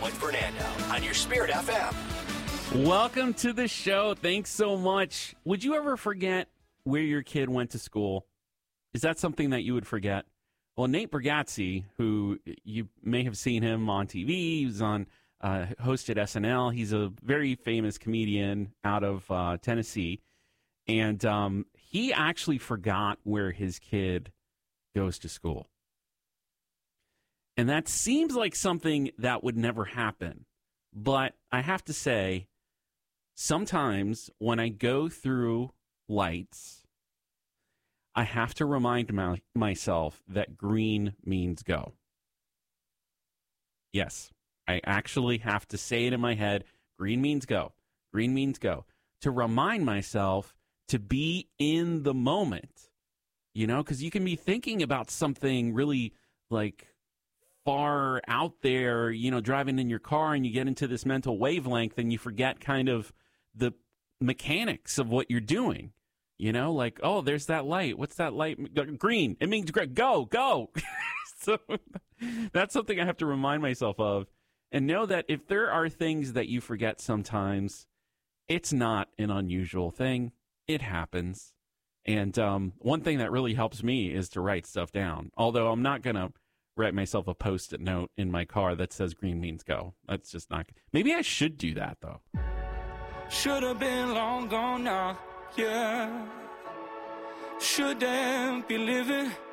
with Fernando on your Spirit FM. Welcome to the show. Thanks so much. Would you ever forget where your kid went to school? Is that something that you would forget? Well, Nate Bargatze, who you may have seen him on TV, he was on hosted SNL. He's a very famous comedian out of Tennessee, and he actually forgot where his kid goes to school. And that seems like something that would never happen. But I have to say, sometimes when I go through lights, I have to remind myself that green means go. Yes, I actually have to say it in my head. Green means go. Green means go. To remind myself to be in the moment. You know, because you can be thinking about something really like far out there, you know, driving in your car and you get into this mental wavelength and you forget kind of the mechanics of what you're doing. You know, like, oh, there's that light. What's that light? Green. It means go. So that's something I have to remind myself of. And know that if there are things that you forget sometimes, it's not an unusual thing. It happens. And one thing that really helps me is to write stuff down. Although I'm not going to write myself a Post-it note in my car that says green means go. That's just not. Maybe I should do that, though. Should have been long gone now, yeah. Shouldn't be living